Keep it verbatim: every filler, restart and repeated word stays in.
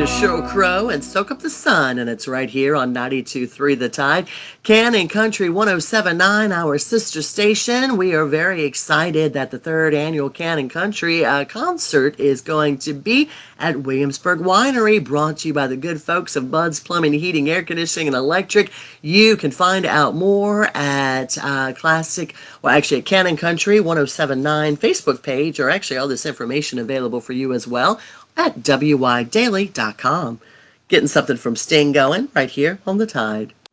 to Sheryl Crow and Soak Up the Sun, and it's right here on ninety-two point three The Tide. Cannon Country one oh seven point nine, our sister station. We are very excited that the third annual Cannon Country uh, concert is going to be at Williamsburg Winery, brought to you by the good folks of Bud's Plumbing, Heating, Air Conditioning, and Electric. You can find out more at uh, Classic, well, actually at Cannon Country one oh seven point nine Facebook page, or actually all this information available for you as well at W Y daily dot com. Getting something from Sting going right here on The Tide.